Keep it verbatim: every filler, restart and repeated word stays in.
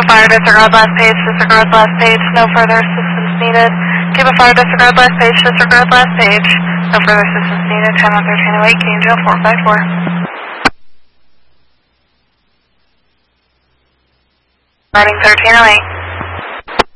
fire, disregard last page, disregard last page, no further assistance needed. Cuba fire, disregard last page, disregard last page, no further assistance needed. ten on thirteen oh eight, K N G L four five four. Running thirteen oh eight.